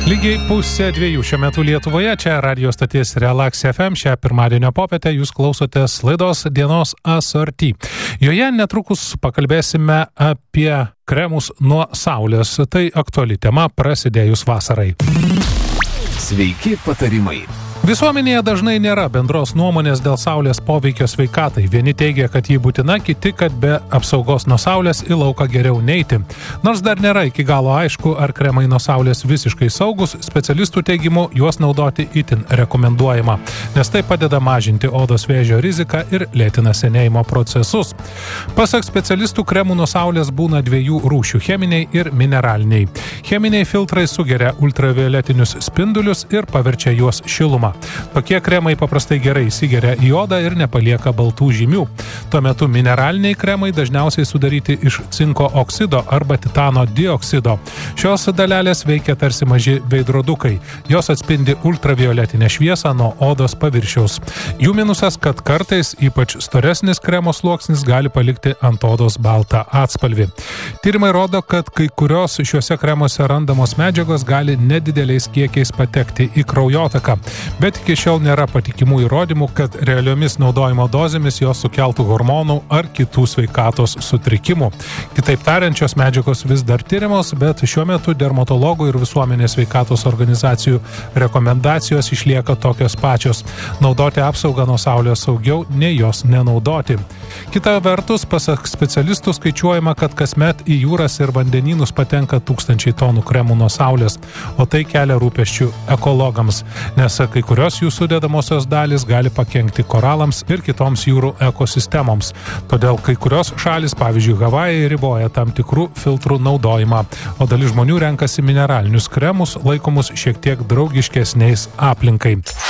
Lygiai 1:02 šiuo metu Lietuvoje, čia radio stoties Relax FM, šią pirmadienio popietę jūs klausotės laidos Dienos asorti. Joje netrukus pakalbėsime apie kremus nuo saulės. Tai aktuali tema prasidėjus vasarai. Sveiki patarimai. Visuomenėje dažnai nėra bendros nuomonės dėl saulės poveikio sveikatai. Vieni teigia, kad ji būtina, kiti, kad be apsaugos nuo saulės į lauką geriau neiti. Nors dar nėra iki galo aišku, ar kremai nuo saulės visiškai saugus, specialistų teigimu juos naudoti itin rekomenduojama, nes tai padeda mažinti odos vėžio riziką ir lėtina senėjimo procesus. Pasak specialistų, kremų nuo saulės būna dviejų rūšių – cheminiai ir mineraliniai. Cheminiai filtrai sugeria ultravioletinius spindulius ir paverčia juos šilumą. Tokie kremai paprastai gerai įsigeria į odą ir nepalieka baltų žymių. Tuo metu mineraliniai kremai dažniausiai sudaryti iš cinko oksido arba titano dioksido. Šios dalelės veikia tarsi maži veidrodukai. Jos atspindi ultravioletinę šviesą nuo odos paviršiaus. Jų minusas, kad kartais ypač storesnis kremo sluoksnis gali palikti ant odos baltą atspalvį. Tyrimai rodo, kad kai kurios šiuose kremuose randamos medžiagos gali nedideliais kiekiais patekti į kraujotaką. Bet iki šiol nėra patikimų įrodymų, kad realiomis naudojimo dozėmis jos sukeltų hormonų ar kitų sveikatos sutrikimų. Kitaip tariant, šios medžiagos vis dar tyrimos, bet šiuo metu dermatologų ir visuomenės sveikatos organizacijų rekomendacijos išlieka tokios pačios. Naudoti apsaugą nuo saulės saugiau, nei jos nenaudoti. Kita vertus, pasak specialistų skaičiuojama, kad kasmet į jūras ir vandenynus patenka 1000 tonų kremų nuo saulės, o tai kelia rūpesčių ekologams, nes kai kurios jų sudedamosios dalys gali pakenkti koralams ir kitoms jūrų ekosistemoms. Todėl kai kurios šalis, pavyzdžiui, Havajai, riboja tam tikrų filtrų naudojimą, o dalis žmonių renkasi mineralinius kremus, laikomus šiek tiek draugiškesniais aplinkai.